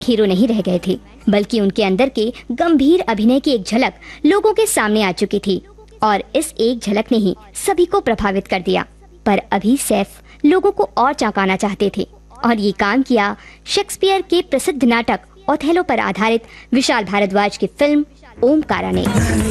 Hero नहीं रह गए थे, बल्कि उनके अंदर के गंभीर अभिनय की एक झलक लोगों के सामने आ चुकी थी और इस एक झलक ने ही सभी को प्रभावित कर दिया। पर अभी सैफ लोगों को और चौंकाना चाहते थे और ये काम किया शेक्सपियर के प्रसिद्ध नाटक ओथेलो पर आधारित विशाल भारद्वाज की फिल्म ओमकारा ने।